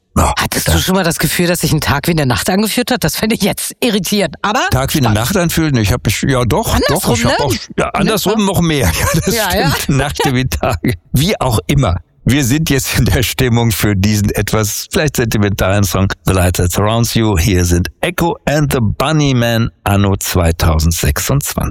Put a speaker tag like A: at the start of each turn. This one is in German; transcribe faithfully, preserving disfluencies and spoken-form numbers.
A: Oh,
B: Hattest du schon mal das Gefühl, dass sich ein Tag wie eine Nacht angefühlt hat? Das finde ich jetzt irritierend. Aber
A: Tag wie eine Nacht anfühlen? Ich habe ja doch,
B: andersrum,
A: doch. Ich habe
B: ne?
A: auch ja, andersrum noch mehr. Ja, das
B: Ja,
A: stimmt.
B: ja.
A: Nachte wie Tage. Wie auch immer. Wir sind jetzt in der Stimmung für diesen etwas vielleicht sentimentalen Song The Light That Surrounds You. Hier sind Echo and the Bunnymen anno zweitausendsechsundzwanzig.